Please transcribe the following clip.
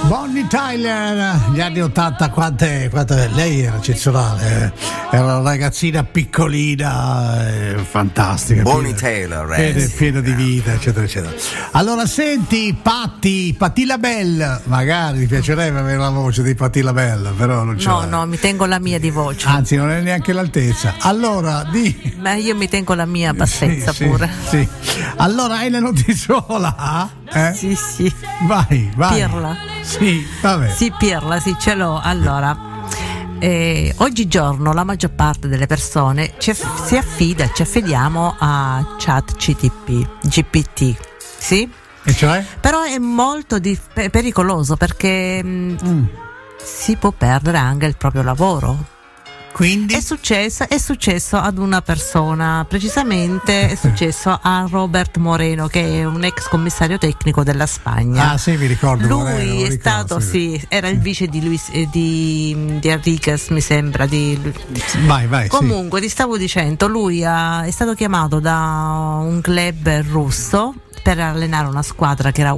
Bonnie Tyler, gli anni 80, quante lei era eccezionale, era una ragazzina piccolina, fantastica. Bonnie Taylor, piena di vita, eccetera, eccetera. Allora senti, Patti LaBelle, magari ti piacerebbe avere la voce di Patti LaBelle, però non c'è. No, mi tengo la mia di voce. Anzi, non è neanche l'altezza. Allora, ma io mi tengo la mia bassezza pure. Sì. Allora, hai la notiziola? Sì. Vai. Pirla. Sì, vabbè. Sì, Pirla, sì, ce l'ho. Allora, oggigiorno la maggior parte delle persone ci affidiamo a GPT, sì? E cioè? Però è molto pericoloso perché si può perdere anche il proprio lavoro. Quindi? È successo ad una persona, precisamente è successo a Robert Moreno, che è un ex commissario tecnico della Spagna. Ah sì, mi ricordo. Lui Moreno, è stato, era il vice di Enriquez, mi sembra. Vai. Comunque, ti stavo dicendo, lui è stato chiamato da un club russo per allenare una squadra che era